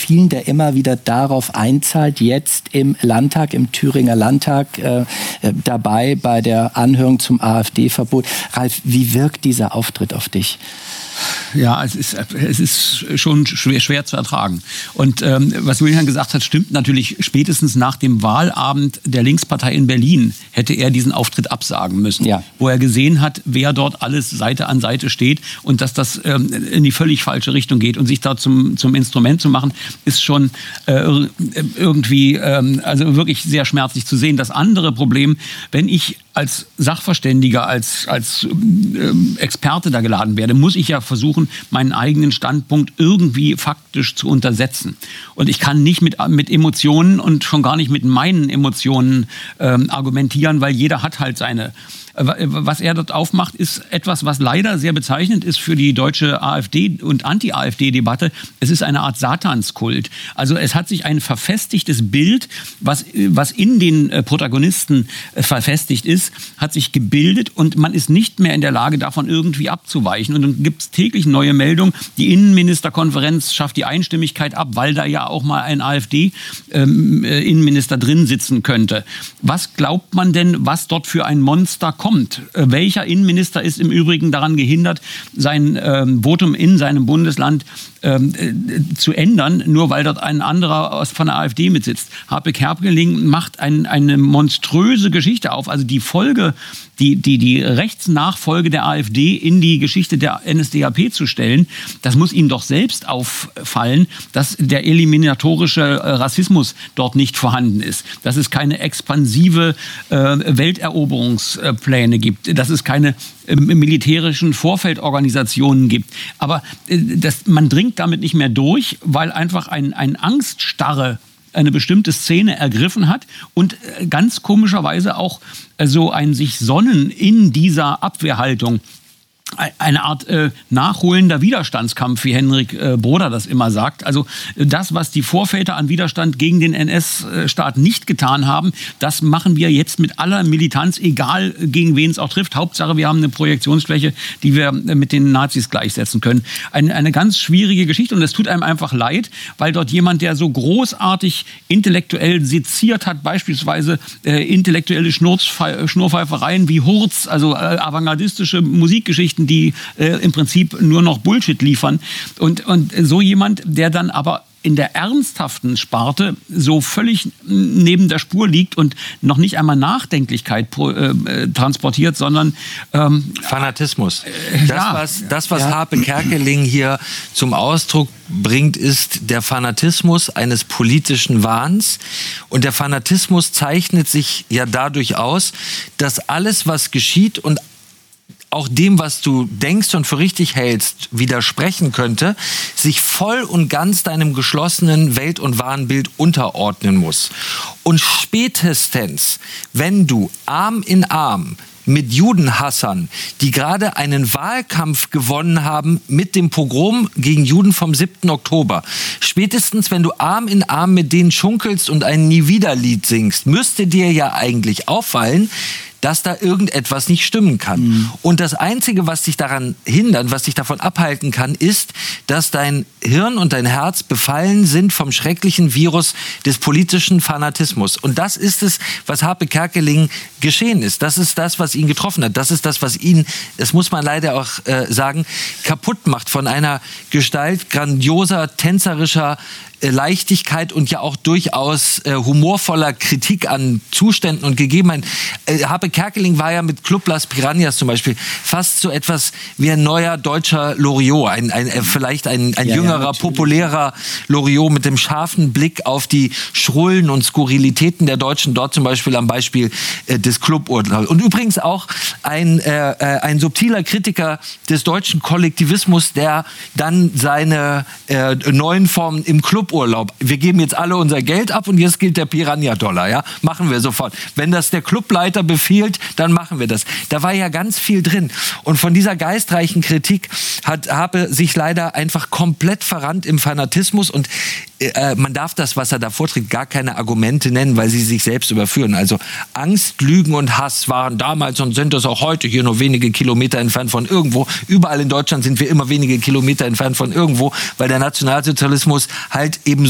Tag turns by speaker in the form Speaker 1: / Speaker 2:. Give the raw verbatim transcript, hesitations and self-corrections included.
Speaker 1: vielen, der immer wieder darauf einzahlt, jetzt im Landtag, im Thüringer Landtag, äh, dabei bei der Anhörung zum AfD-Verbot. Ralf, wie wirkt dieser Auftritt auf dich?
Speaker 2: Ja, es ist, es ist schon schwer, schwer zu ertragen. Und ähm, was Julian gesagt hat, stimmt natürlich. Spätestens nach dem Wahlabend der Linkspartei in Berlin hätte er diesen Auftritt absagen müssen. Ja. Wo er gesehen hat, wer dort alles Seite an Seite steht und dass das ähm, in die völlig falsche Richtung geht. Und sich da zum, zum Instrument zu machen, ist schon äh, irgendwie ähm, also wirklich sehr schmerzlich zu sehen. Das andere Problem, wenn ich als Sachverständiger, als, als ähm, Experte da geladen werde, muss ich ja versuchen, meinen eigenen Standpunkt irgendwie faktisch zu untersetzen. Und ich kann nicht mit, mit Emotionen und schon gar nicht mit meinen Emotionen ähm, argumentieren, weil jeder hat halt seine. Was er dort aufmacht, ist etwas, was leider sehr bezeichnend ist für die deutsche AfD- und Anti-AfD-Debatte. Es ist eine Art Satanskult. Also es hat sich ein verfestigtes Bild, was, was in den Protagonisten verfestigt ist, hat sich gebildet und man ist nicht mehr in der Lage, davon irgendwie abzuweichen. Und dann gibt es täglich neue Meldungen. Die Innenministerkonferenz schafft die Einstimmigkeit ab, weil da ja auch mal ein AfD-Innenminister drin sitzen könnte. Was glaubt man denn, was dort für ein Monster kommt? Welcher Innenminister ist im Übrigen daran gehindert, sein ähm, Votum in seinem Bundesland ähm, äh, zu ändern, nur weil dort ein anderer aus, von der AfD mitsitzt? Harpe Kerkeling macht ein, eine monströse Geschichte auf. Also die Folge, die, die, die Rechtsnachfolge der AfD in die Geschichte der N S D A P zu stellen, das muss ihm doch selbst auffallen, dass der eliminatorische Rassismus dort nicht vorhanden ist. Dass es keine expansive äh, Welteroberungspläne gibt, dass es keine äh, militärischen Vorfeldorganisationen gibt. Aber äh, das, man dringt damit nicht mehr durch, weil einfach ein, ein Angststarre eine bestimmte Szene ergriffen hat und ganz komischerweise auch so ein sich sonnen in dieser Abwehrhaltung. Eine Art äh, nachholender Widerstandskampf, wie Henrik äh, Broder das immer sagt. Also das, was die Vorväter an Widerstand gegen den N S-Staat nicht getan haben, das machen wir jetzt mit aller Militanz, egal gegen wen es auch trifft. Hauptsache, wir haben eine Projektionsfläche, die wir mit den Nazis gleichsetzen können. Eine, eine ganz schwierige Geschichte und es tut einem einfach leid, weil dort jemand, der so großartig intellektuell seziert hat, beispielsweise äh, intellektuelle Schnurpfe- Schnurrpfeifereien wie Hurz, also äh, avantgardistische Musikgeschichten, die äh, im Prinzip nur noch Bullshit liefern. Und, und so jemand, der dann aber in der ernsthaften Sparte so völlig neben der Spur liegt und noch nicht einmal Nachdenklichkeit pro, äh, transportiert, sondern
Speaker 3: ähm, Fanatismus. Äh, das, ja. was, das, was ja. Harpe Kerkeling hier zum Ausdruck bringt, ist der Fanatismus eines politischen Wahns. Und der Fanatismus zeichnet sich ja dadurch aus, dass alles, was geschieht und auch dem, was du denkst und für richtig hältst, widersprechen könnte, sich voll und ganz deinem geschlossenen Welt- und Wahnbild unterordnen muss. Und spätestens, wenn du Arm in Arm mit Judenhassern, die gerade einen Wahlkampf gewonnen haben mit dem Pogrom gegen Juden vom siebten Oktober. Spätestens, wenn du Arm in Arm mit denen schunkelst und ein Nie-Wieder-Lied singst, müsste dir ja eigentlich auffallen, dass da irgendetwas nicht stimmen kann. Mhm. Und das Einzige, was dich daran hindert, was dich davon abhalten kann, ist, dass dein Hirn und dein Herz befallen sind vom schrecklichen Virus des politischen Fanatismus. Und das ist es, was Harpe Kerkeling geschehen ist. Das ist das, was ihn getroffen hat. Das ist das, was ihn, das muss man leider auch äh, sagen, kaputt macht von einer Gestalt grandioser, tänzerischer Leichtigkeit und ja auch durchaus äh, humorvoller Kritik an Zuständen und Gegebenheiten. Äh, Harpe Kerkeling war ja mit Club Las Piranhas zum Beispiel fast so etwas wie ein neuer deutscher Loriot, ein, ein, äh, vielleicht ein, ein ja, jüngerer, ja, populärer Loriot mit dem scharfen Blick auf die Schrullen und Skurrilitäten der Deutschen, dort zum Beispiel am Beispiel äh, des Cluburlaubs. Und übrigens auch ein, äh, äh, ein subtiler Kritiker des deutschen Kollektivismus, der dann seine äh, neuen Formen im Club Urlaub. Wir geben jetzt alle unser Geld ab und jetzt gilt der Piranha-Dollar, ja? Machen wir sofort. Wenn das der Clubleiter befiehlt, dann machen wir das. Da war ja ganz viel drin. Und von dieser geistreichen Kritik hat Harpe sich leider einfach komplett verrannt im Fanatismus und äh, man darf das, was er da vorträgt, gar keine Argumente nennen, weil sie sich selbst überführen. Also Angst, Lügen und Hass waren damals und sind es auch heute hier nur wenige Kilometer entfernt von irgendwo. Überall in Deutschland sind wir immer wenige Kilometer entfernt von irgendwo, weil der Nationalsozialismus halt eben